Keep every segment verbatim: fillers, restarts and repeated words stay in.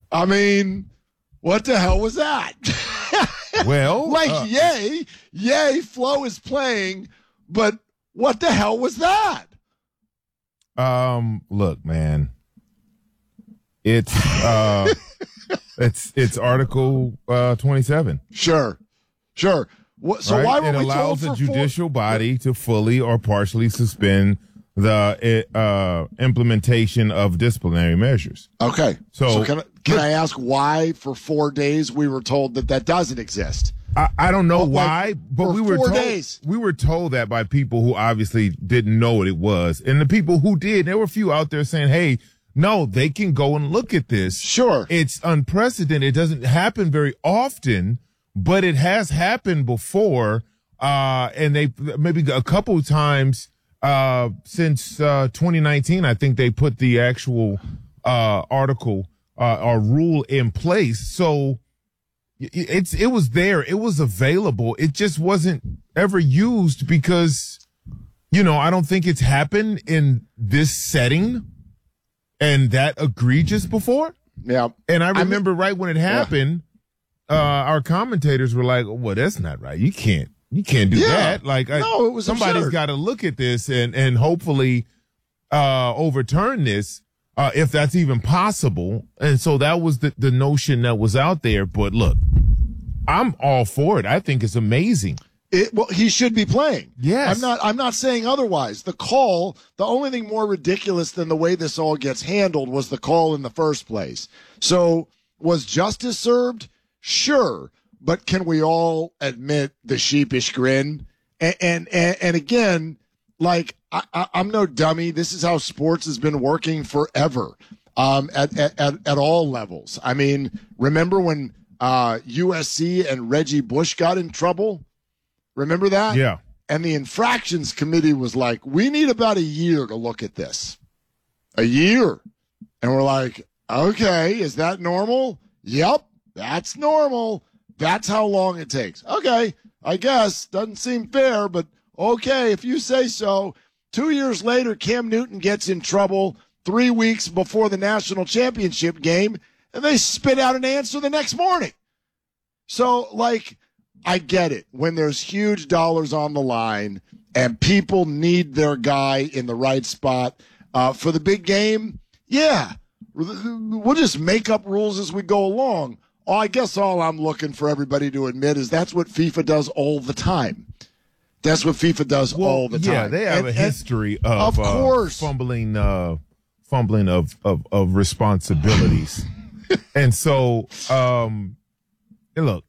I mean, what the hell was that? Well, like, uh, yay, yay, Flo is playing, but what the hell was that? Um, look, man, it's uh, it's it's Article uh, twenty-seven. Sure, sure. What, so right? why were it we allows told the for judicial four- body to fully or partially suspend the uh, implementation of disciplinary measures. Okay, So, so can I, can I ask why for four days we were told that that doesn't exist? I, I don't know Well, like, why, but for we were four told days. we were told that by people who obviously didn't know what it was, and the people who did, there were a few out there saying, "Hey, no, they can go and look at this. Sure, It's unprecedented. It doesn't happen very often, but it has happened before, uh, and they maybe a couple of times uh, since uh, twenty nineteen. I think they put the actual uh, article uh, or rule in place, so." It's it was there. It was available. It just wasn't ever used because, you know, I don't think it's happened in this setting and that egregious before. yeah. And I I mean- remember right when it happened, uh, our commentators were like, "Well, that's not right. You can't, you can't do Yeah. that." Like, I, No, it was somebody's absurd. got to look at this and and hopefully uh, overturn this. Uh, if that's even possible. And so that was the, the notion that was out there. But look, I'm all for it. I think it's amazing. It, well, he should be playing. Yes. I'm not. I'm not saying otherwise. The call. The only thing more ridiculous than the way this all gets handled was the call in the first place. So was justice served? Sure, but can we all admit the sheepish grin? And and and, and again, like I, I, I'm no dummy. This is how sports has been working forever, um, at, at at at all levels. I mean, remember when uh, U S C and Reggie Bush got in trouble? Remember that? Yeah. And the infractions committee was like, we need about a year to look at this. A year. And we're like, okay, is that normal? Yep, that's normal. That's how long it takes. Okay, I guess. Doesn't seem fair, but okay, if you say so. Two years later, Cam Newton gets in trouble three weeks before the national championship game, and they spit out an answer the next morning. So, like, I get it. When there's huge dollars on the line and people need their guy in the right spot uh, for the big game, yeah, we'll just make up rules as we go along. Oh, I guess all I'm looking for everybody to admit is that's what FIFA does all the time. That's what FIFA does Well, all the time. Yeah, they have And- a and- history of, of course. uh, fumbling, uh, fumbling of, of, of responsibilities. And so, um, and look,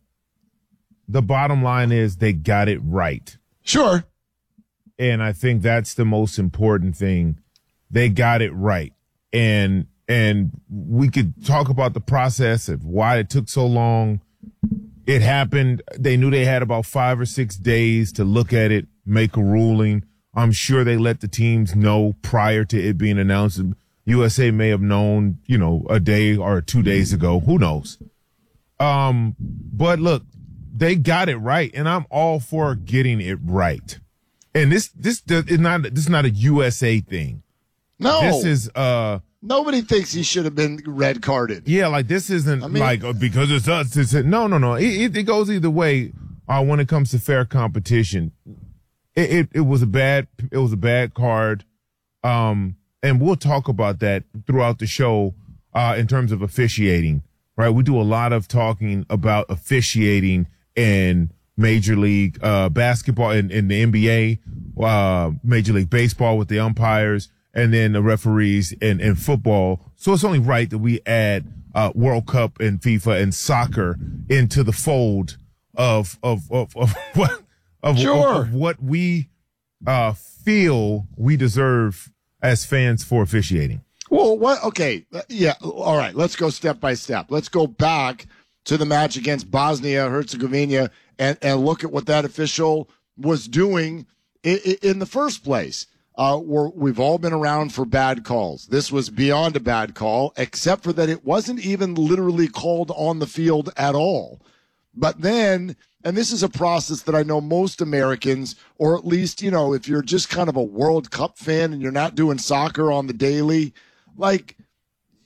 the bottom line is they got it right. Sure. And I think that's the most important thing. They got it right. And, and we could talk about the process of why it took so long. It happened. They knew they had about five or six days to look at it, make a ruling. I'm sure they let the teams know prior to it being announced. U S A may have known, you know, a day or two days ago. Who knows? Um, but look, they got it right, and I'm all for getting it right. And this, this is not, this is not a U S A thing. No. This is, uh, Nobody thinks he should have been red carded. yeah, like this isn't I mean- like uh, because it's us. It's, no, no, no. It, it, it goes either way. Uh, when it comes to fair competition, it, it, it was a bad, it was a bad card. Um, and we'll talk about that throughout the show, uh, in terms of officiating, right? We do a lot of talking about officiating in Major League, uh, basketball and in, in the N B A, uh, Major League Baseball with the umpires, and then the referees in, in football. So it's only right that we add, uh, World Cup and FIFA and soccer into the fold of, of, of, of what, of, Sure. of, of what we, uh, feel we deserve as fans for officiating. Well, what? Okay, yeah. All right. Let's go step by step. Let's go back to the match against Bosnia Herzegovina and and look at what that official was doing in, in the first place. Uh, we're, we've all been around for bad calls. This was beyond a bad call, except for that it wasn't even literally called on the field at all. But then, and this is a process that I know most Americans, or at least, you know, if you're just kind of a World Cup fan and you're not doing soccer on the daily, like,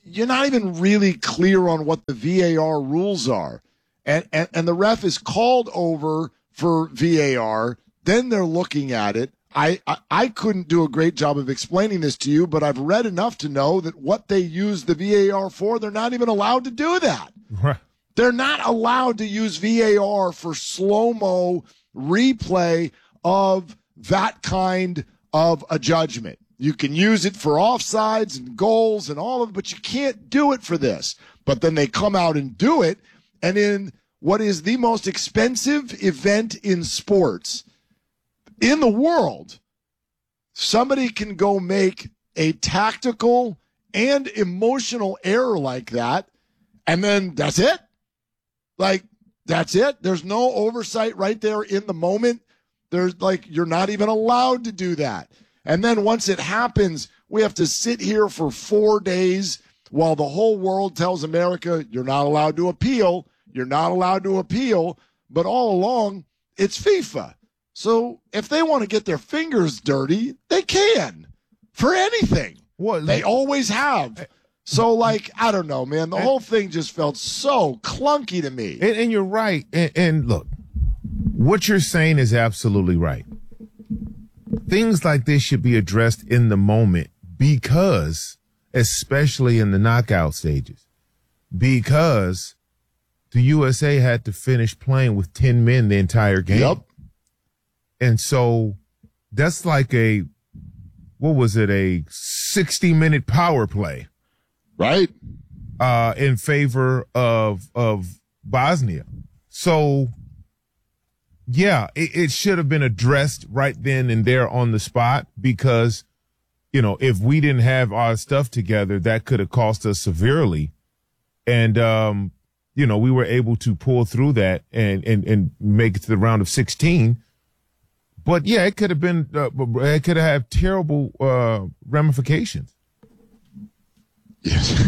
you're not even really clear on what the V A R rules are. And, and, and the ref is called over for V A R. Then they're looking at it. I, I, I couldn't do a great job of explaining this to you, but I've read enough to know that what they use the V A R for, they're not even allowed to do that. Right. They're not allowed to use V A R for slow-mo replay of that kind of a judgment. You can use it for offsides and goals and all of it, but you can't do it for this. But then they come out and do it, and in what is the most expensive event in sports in the world, somebody can go make a tactical and emotional error like that, and then that's it. Like, that's it. There's no oversight right there in the moment. There's like, you're not even allowed to do that. And then once it happens, we have to sit here for four days while the whole world tells America, you're not allowed to appeal. You're not allowed to appeal. But all along, it's FIFA. So if they want to get their fingers dirty, they can for anything. What? They always have. So, like, I don't know, man. The whole thing just felt so clunky to me. And, and you're right. And, and look, what you're saying is absolutely right. Things like this should be addressed in the moment because, especially in the knockout stages, because the U S A had to finish playing with ten men the entire game. Yep. And so that's like a, what was it, a sixty minute power play. Right. Uh, in favor of, of Bosnia. So, yeah, it, it should have been addressed right then and there on the spot because, you know, if we didn't have our stuff together, that could have cost us severely. And, um, you know, we were able to pull through that and, and, and make it to the round of sixteen. But yeah, it could have been, uh, it could have had terrible, uh, ramifications. Yes.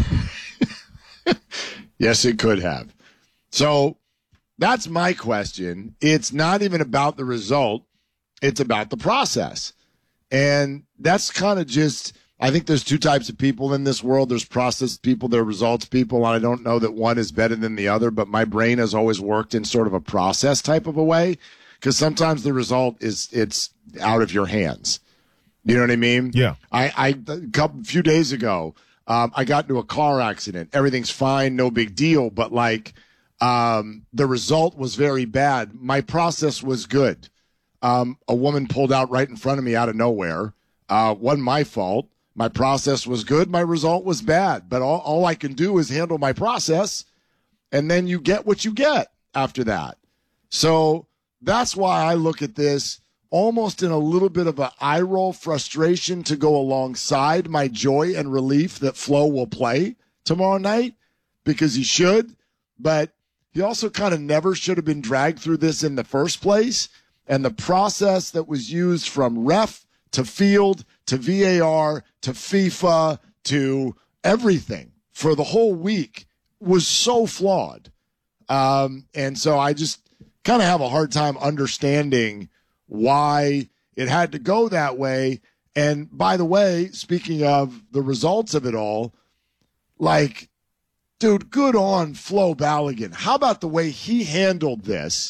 Yes, it could have. So that's my question. It's not even about the result. It's about the process. And that's kind of just, I think there's two types of people in this world. There's process people, there are results people. And I don't know that one is better than the other, but my brain has always worked in sort of a process type of a way because sometimes the result is it's out of your hands. You know what I mean? Yeah. I, I a couple few days ago, Um, I got into a car accident. Everything's fine, no big deal. But like, um, the result was very bad. My process was good. Um, a woman pulled out right in front of me out of nowhere. Uh, wasn't my fault. My process was good. My result was bad. But all, all I can do is handle my process, and then you get what you get after that. So that's why I look at this almost in a little bit of an eye roll frustration to go alongside my joy and relief that Flo will play tomorrow night because he should, but he also kind of never should have been dragged through this in the first place. And the process that was used from ref to field to V A R to FIFA to everything for the whole week was so flawed. Um, and so I just kind of have a hard time understanding why it had to go that way. And by the way, speaking of the results of it all, like, dude, good on Flo Balogun. How about the way he handled this,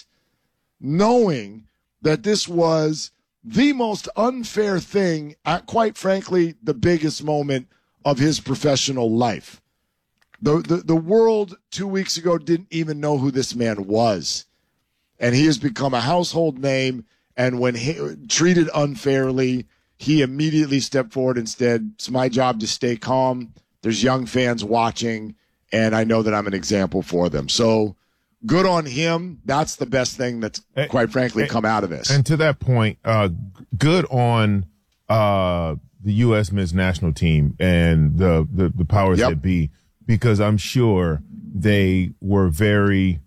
knowing that this was the most unfair thing at, quite frankly, the biggest moment of his professional life. The, the, the world two weeks ago didn't even know who this man was. And he has become a household name. And when he, treated unfairly, he immediately stepped forward and said, it's my job to stay calm. There's young fans watching, and I know that I'm an example for them. So good on him. That's the best thing that's, quite frankly, come out of this. And to that point, uh, good on uh, the U S men's national team and the, the, the powers Yep. that be, because I'm sure they were very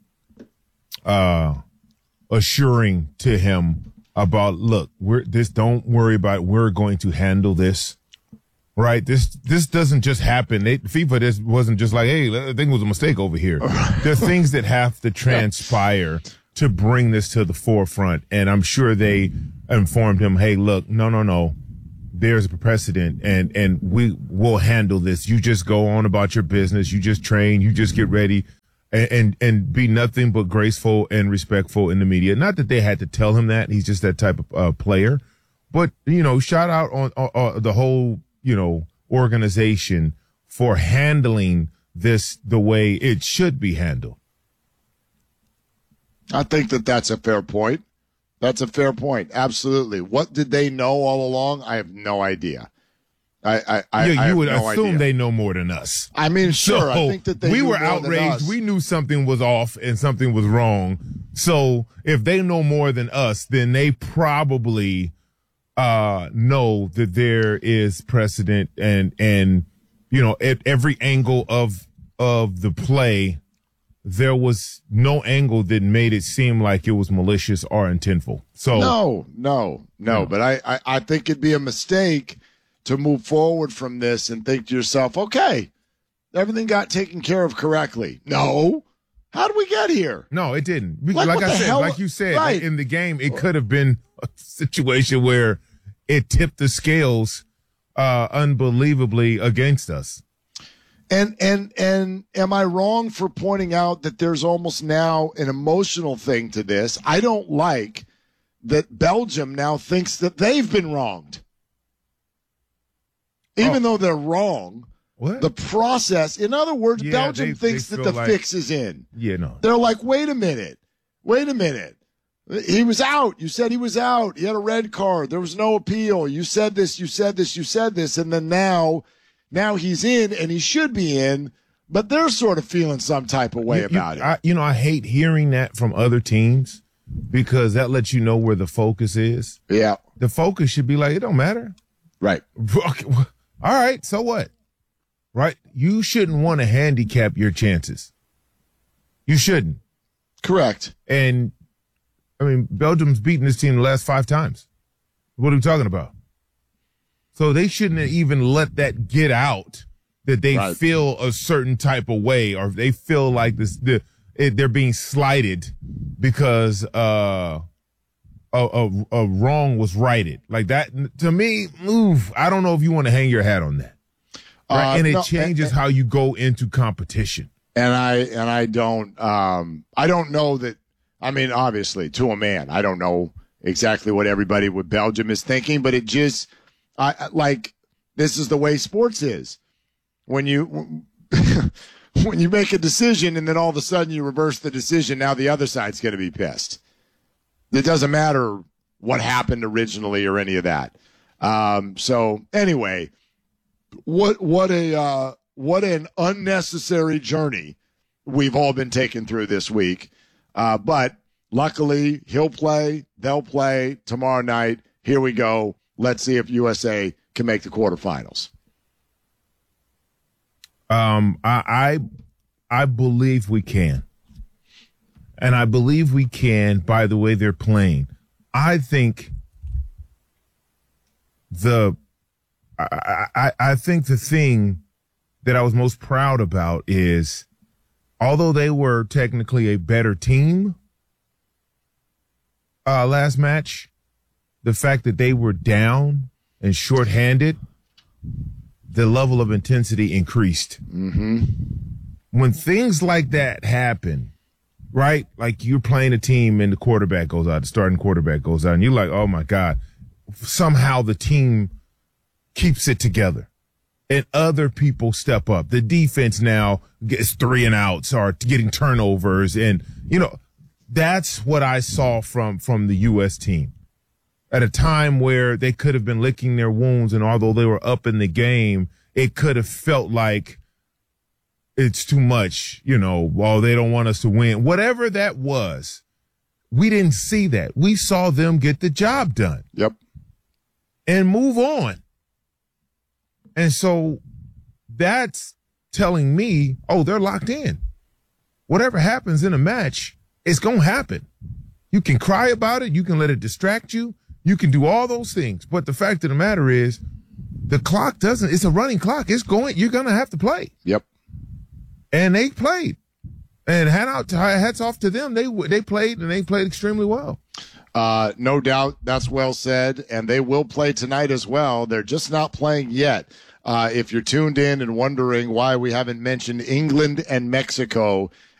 uh, assuring to him about, look, we're this. Don't worry about it. We're going to handle this, right? This this doesn't just happen. They, FIFA this wasn't just like, hey, I think it was a mistake over here. There are things that have to transpire to bring this to the forefront, and I'm sure they informed him, hey, look, no, no, no, there's a precedent and, and we will handle this. You just go on about your business. You just train. You just get ready and, and, and be nothing but graceful and respectful in the media. Not that they had to tell him that. He's just that type of uh, player. But, you know, shout out on uh, uh, the whole, you know, organization for handling this the way it should be handled. I think that that's a fair point. That's a fair point. Absolutely. What did they know all along? I have no idea. I, I, yeah, I you would no assume idea. They know more than us. I mean, sure. So I think that they we knew were more than outraged. us. We knew something was off and something was wrong. So if they know more than us, then they probably uh, know that there is precedent and and you know at every angle of of the play. There was no angle that made it seem like it was malicious or intentful. So no, no, no. no. But I, I, I think it'd be a mistake to move forward from this and think to yourself, okay, everything got taken care of correctly. No. How did we get here? No, it didn't. Like, like what I the said, hell? like you said, Right. in the game, it could have been a situation where it tipped the scales uh, unbelievably against us. And and and am I wrong for pointing out that there's almost now an emotional thing to this? I don't like that Belgium now thinks that they've been wronged. Even Oh. though they're wrong, What? the process, in other words, Yeah, Belgium they- thinks they that feel the like- fix is in. yeah, no. They're like, wait a minute. Wait a minute. He was out. You said he was out. He had a red card. There was no appeal. You said this, you said this, you said this. And then now, now he's in and he should be in. But they're sort of feeling some type of way You- you- about it. I, you know, I hate hearing that from other teams because that lets you know where the focus is. Yeah. The focus should be like, it don't matter. Right. All right, so what? Right? You shouldn't want to handicap your chances. You shouldn't. Correct. And, I mean, Belgium's beaten this team the last five times. What are we talking about? So they shouldn't even let that get out that they Right. feel a certain type of way or they feel like this the, it, they're being slighted because uh, a, a, a wrong was righted. Like that, to me, move. I don't know if you want to hang your hat on that. Right? Uh, and it no, changes and, how you go into competition. and I and I don't um I don't know that. I mean, obviously, to a man, I don't know exactly what everybody with Belgium is thinking, but it just I like this is the way sports is. When you when you make a decision and then all of a sudden you reverse the decision, now the other side's going to be pissed. It doesn't matter what happened originally or any of that. Um, so anyway, what what a uh, what an unnecessary journey we've all been taken through this week. Uh, but luckily, he'll play. They'll play tomorrow night. Here we go. Let's see if U S A can make the quarterfinals. Um, I, I, I believe we can. And I believe we can by the way they're playing. I think the, I, I, I think the thing that I was most proud about is, although they were technically a better team, uh, last match, the fact that they were down and shorthanded, the level of intensity increased. Mm-hmm. When things like that happen, right? Like you're playing a team and the quarterback goes out, the starting quarterback goes out, and you're like, oh my God, somehow the team keeps it together and other people step up. The defense now gets three and outs or getting turnovers. And, you know, that's what I saw from, from the U S team. At a time where they could have been licking their wounds, and although they were up in the game, it could have felt like it's too much, you know, well, they don't want us to win. Whatever that was, we didn't see that. We saw them get the job done. Yep. And move on. And so that's telling me, oh, they're locked in. Whatever happens in a match, it's going to happen. You can cry about it. You can let it distract you. You can do all those things. But the fact of the matter is, the clock doesn't, it's a running clock. It's going, you're going to have to play. Yep. And they played. And hat out, hats off to them. They they played and they played extremely well. Uh, no doubt that's well said, and they will play tonight as well. They're just not playing yet. Uh, if you're tuned in and wondering why we haven't mentioned England and Mexico